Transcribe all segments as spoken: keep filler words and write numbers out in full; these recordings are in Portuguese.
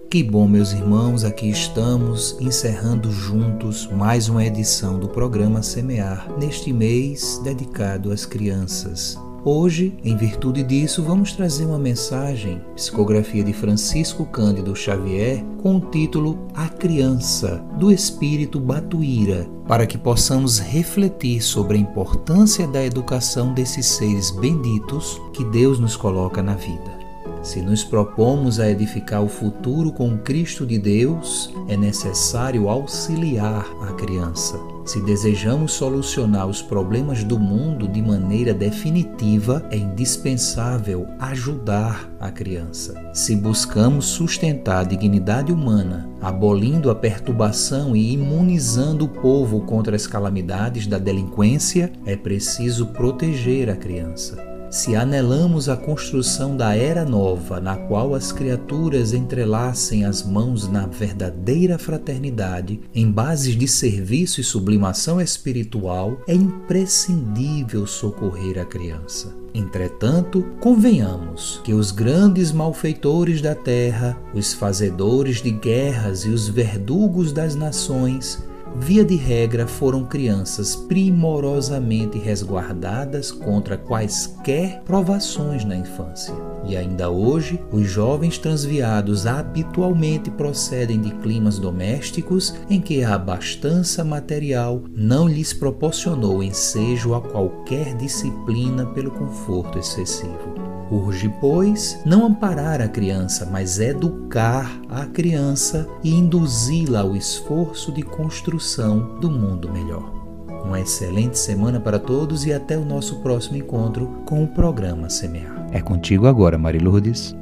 Que bom, meus irmãos, aqui estamos encerrando juntos mais uma edição do programa Semear, neste mês dedicado às crianças. Hoje, em virtude disso, vamos trazer uma mensagem, psicografia de Francisco Cândido Xavier, com o título A Criança, do Espírito Batuíra, para que possamos refletir sobre a importância da educação desses seres benditos que Deus nos coloca na vida. Se nos propomos a edificar o futuro com o Cristo de Deus, é necessário auxiliar a criança. Se desejamos solucionar os problemas do mundo de maneira definitiva, é indispensável ajudar a criança. Se buscamos sustentar a dignidade humana, abolindo a perturbação e imunizando o povo contra as calamidades da delinquência, é preciso proteger a criança. Se anelamos a construção da era nova, na qual as criaturas entrelacem as mãos na verdadeira fraternidade, em bases de serviço e sublimação espiritual, é imprescindível socorrer a criança. Entretanto, convenhamos que os grandes malfeitores da terra, os fazedores de guerras e os verdugos das nações, via de regra, foram crianças primorosamente resguardadas contra quaisquer provações na infância. E ainda hoje, os jovens transviados habitualmente procedem de climas domésticos em que a abastança material não lhes proporcionou ensejo a qualquer disciplina pelo conforto excessivo. Urge, pois, não amparar a criança, mas educar a criança e induzi-la ao esforço de construção do mundo melhor. Uma excelente semana para todos e até o nosso próximo encontro com o programa Semear. É contigo agora, Mari Lourdes.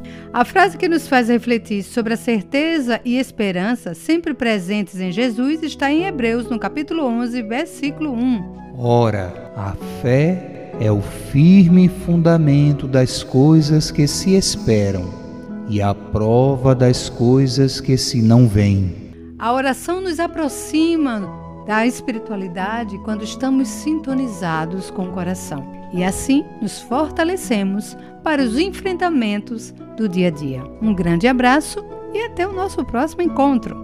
A frase que nos faz refletir sobre a certeza e esperança sempre presentes em Jesus está em Hebreus, no capítulo onze, versículo um. Ora, a fé é o firme fundamento das coisas que se esperam e a prova das coisas que se não veem. A oração nos aproxima da espiritualidade quando estamos sintonizados com o coração. E assim nos fortalecemos para os enfrentamentos do dia a dia. Um grande abraço e até o nosso próximo encontro.